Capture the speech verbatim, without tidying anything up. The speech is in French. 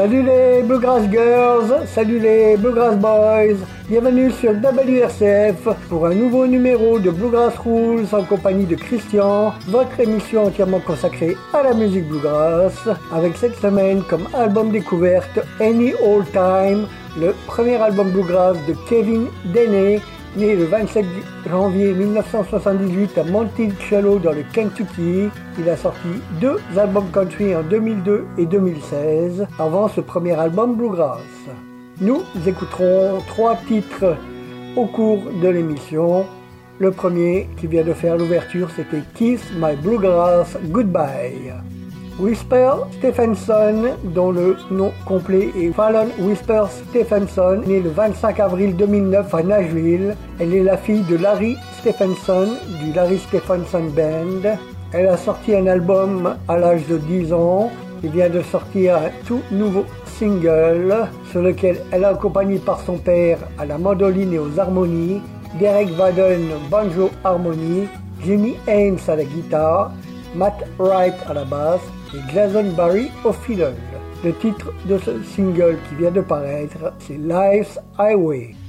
Salut les Bluegrass Girls, salut les Bluegrass Boys, bienvenue sur W R C F pour un nouveau numéro de Bluegrass Rules en compagnie de Christian, votre émission entièrement consacrée à la musique bluegrass, avec cette semaine comme album découverte Any Old Time, le premier album bluegrass de Kevin Deney, né le vingt-sept janvier mille neuf cent soixante-dix-huit à Monticello dans le Kentucky. Il a sorti deux albums country en deux mille deux et deux mille seize, avant ce premier album bluegrass. Nous écouterons trois titres au cours de l'émission. Le premier qui vient de faire l'ouverture, c'était Kiss My Bluegrass Goodbye. Whisper Stephenson, dont le nom complet est Fallon Whisper Stephenson, née le vingt-cinq avril deux mille neuf à Nashville. Elle est la fille de Larry Stephenson du Larry Stephenson Band. Elle a sorti un album à l'âge de dix ans. Il vient de sortir un tout nouveau single sur lequel elle est accompagnée par son père à la mandoline et aux harmonies, Derek Vaden banjo harmonie, Jimmy Haynes à la guitare, Matt Wright à la basse et Jason Barry au fiddle. Le titre de ce single qui vient de paraître, c'est Life's Highway.